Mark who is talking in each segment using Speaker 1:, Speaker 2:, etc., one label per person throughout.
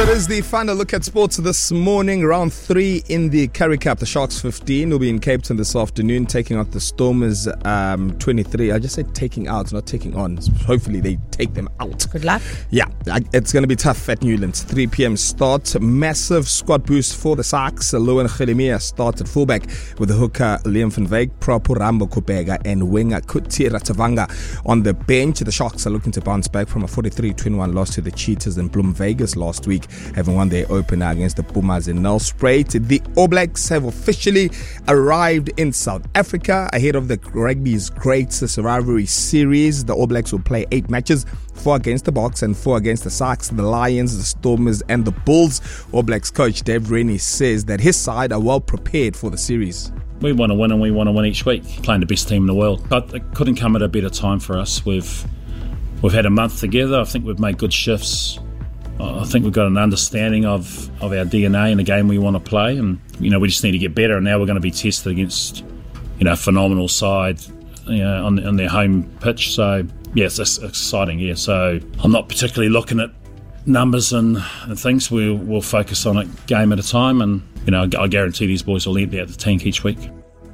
Speaker 1: So it is the final look at sports this morning. Round 3 in the Currie Cup. The Sharks 15 will be in Cape Town this afternoon, taking out the Stormers 23. I just said taking out, not taking on. Hopefully they take them out.
Speaker 2: Good luck.
Speaker 1: Yeah, it's going to be tough at Newlands. 3 p.m. start. Massive squad boost for the Sharks. Loan Khelemia start at fullback with the hooker Liam van Wyk, Propo Rambo Kupega and winger Kuti Ratavanga on the bench. The Sharks are looking to bounce back from a 43-21 loss to the Cheetahs in Bloem Vegas last week, having won their opener against the Pumas in Nelspruit. The All Blacks have officially arrived in South Africa ahead of the rugby's greatest rivalry series. The All Blacks will play 8 matches, 4 against the Boks and 4 against the Sharks, the Lions, the Stormers and the Bulls. All Blacks coach Dave Rennie says that his side are well prepared for the series.
Speaker 3: We want to win, and we want to win each week, playing the best team in the world. But it couldn't come at a better time for us. We've had a month together. I think we've made good shifts. I think we've got an understanding of our DNA and the game we want to play, and we just need to get better. And now we're going to be tested against a phenomenal side on their home pitch. So yeah, it's exciting. Yeah, so I'm not particularly looking at numbers and things. We'll focus on it game at a time, and I guarantee these boys will empty out the tank each week.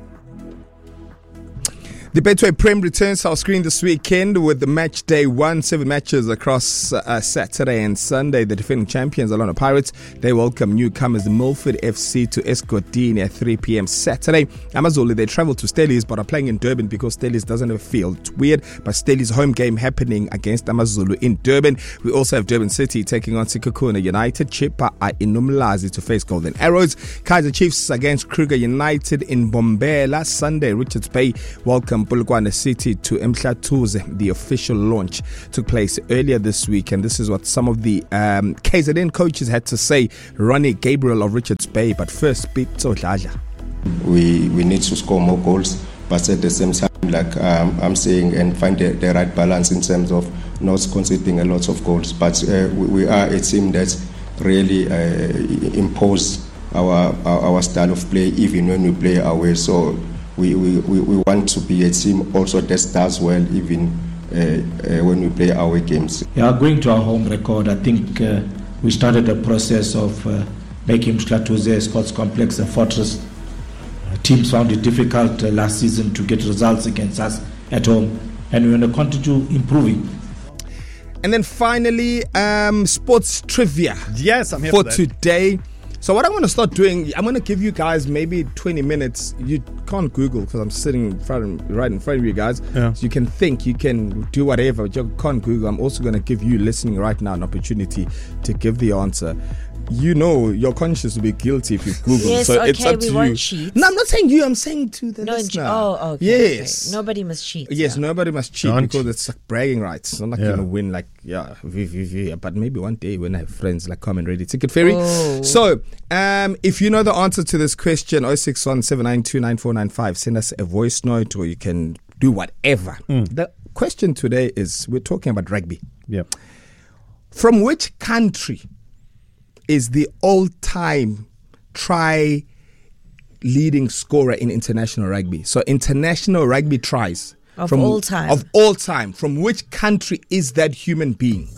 Speaker 1: The Betway Prem returns to our screen this weekend with the match day 1, 7 matches across Saturday and Sunday. The defending champions, Orlando Pirates, they welcome newcomers Milford FC to Escotini at 3 p.m. Saturday. Amazulu, they travel to Stellies but are playing in Durban because Stellies doesn't have a field. It's weird, but Stellies' home game happening against Amazulu in Durban. We also have Durban City taking on Sikakuna United. Chippa are in Umlazi to face Golden Arrows. Kaizer Chiefs against Kruger United in Bombela. Sunday, Richards Bay welcome Polokwane City to Mhlathuze. The official launch took place earlier this week, and this is what some of the KZN coaches had to say. Ronnie Gabriel of Richards Bay, but first, Pitso Dladla.
Speaker 4: We need to score more goals, but at the same time, like I'm saying, and find the right balance in terms of not conceding a lot of goals. But we are a team that really impose our style of play, even when we play away. So we want to be a team also that does well even when we play away games.
Speaker 5: Yeah, going to our home record, I think we started a process of making Mhlathuze Sports Complex a fortress. Teams found it difficult last season to get results against us at home, and we're going to continue improving.
Speaker 1: And then finally, sports trivia.
Speaker 6: Yes, I'm here
Speaker 1: for
Speaker 6: that.
Speaker 1: Today. So what I'm going to start doing, I'm going to give you guys maybe 20 minutes. You can't Google because I'm sitting right in front of you guys.
Speaker 6: Yeah.
Speaker 1: So you can think, you can do whatever, but you can't Google. I'm also going to give you listening right now an opportunity to give the answer. Your conscience will be guilty if you Google.
Speaker 2: Yes,
Speaker 1: so
Speaker 2: okay,
Speaker 1: it's up
Speaker 2: we
Speaker 1: to
Speaker 2: won't
Speaker 1: you.
Speaker 2: cheat.
Speaker 1: No, I'm not saying you. I'm saying to the listener.
Speaker 2: Oh, okay.
Speaker 1: Yes.
Speaker 2: Okay. Nobody must cheat.
Speaker 1: Yes, nobody must cheat
Speaker 6: Don't.
Speaker 1: because it's like bragging rights. I'm not going to win but maybe one day when I have friends like Common Ready Ticket Ferry.
Speaker 2: Oh.
Speaker 1: So, if you know the answer to this question, 061-792-9495, send us a voice note or you can do whatever. The question today is, we're talking about rugby.
Speaker 6: Yep.
Speaker 1: From which country is the all-time try leading scorer in international rugby? So international rugby tries.
Speaker 2: Of all time.
Speaker 1: Of all time. From which country is that human being?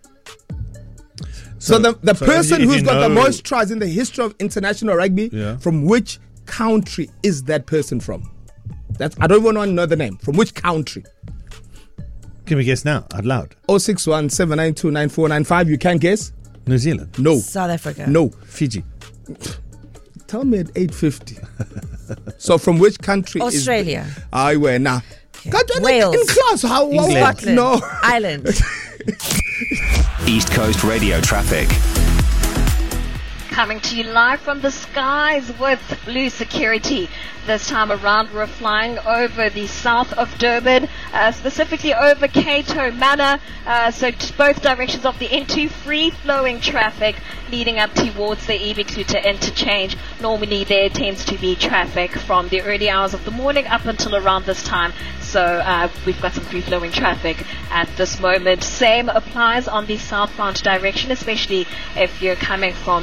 Speaker 1: So the person who's got the most tries in the history of international rugby, from which country is that person from? I don't even want to know the name. From which country?
Speaker 6: Can we guess now, out loud?
Speaker 1: 061-792-9495. You can guess?
Speaker 6: New Zealand.
Speaker 1: No.
Speaker 2: South Africa.
Speaker 1: No.
Speaker 6: Fiji.
Speaker 1: Tell me at 8:50. So from which country
Speaker 2: Australia.
Speaker 1: I wear now.
Speaker 2: Wales.
Speaker 1: In class. How?
Speaker 2: Scotland.
Speaker 1: No.
Speaker 2: Ireland.
Speaker 7: East Coast Radio Traffic.
Speaker 8: Coming to you live from the skies with Blue Security. This time around, we're flying over the south of Durban, specifically over Cato Manor. So both directions of the N2, free-flowing traffic leading up towards the Eva Kluter interchange. Normally there tends to be traffic from the early hours of the morning up until around this time. So we've got some free-flowing traffic at this moment. Same applies on the southbound direction, especially if you're coming from the Umgeni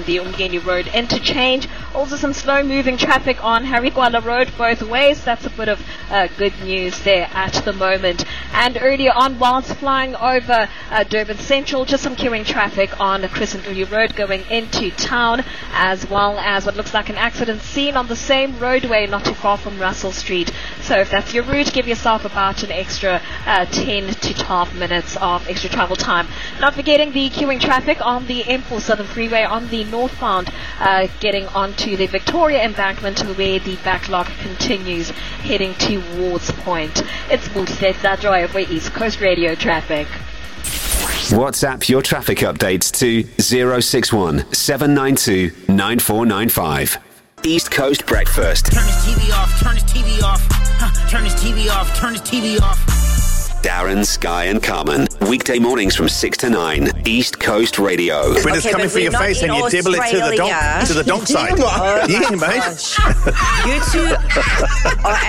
Speaker 8: Ephemera Road interchange. Also some slow-moving traffic on Harry Gwala Road both ways. That's a bit of good news there at the moment. And earlier on, whilst flying over Durban Central, just some queuing traffic on Chris Nduli Road going into town, as well as what looks like an accident seen on the same roadway not too far from Russell Street. So if that's your route, give yourself about an extra 10 to 12 minutes of extra travel time. Not forgetting the queuing traffic on the M4 Southern Freeway on the northbound, getting onto the Victoria Embankment where the backlog continues heading towards Point. It's Mutsetsa Joy for East Coast Radio Traffic.
Speaker 7: WhatsApp your traffic updates to 061 792 9495. East Coast Breakfast.
Speaker 9: Turn his TV off, turn his TV off, turn his TV off, turn his TV off.
Speaker 7: Darren, Sky and Carmen. Weekday mornings from 6 to 9. East Coast Radio.
Speaker 6: When it's coming for your face and you dibble it to the donk side.
Speaker 2: Oh,
Speaker 6: yeah, mate.
Speaker 2: you two are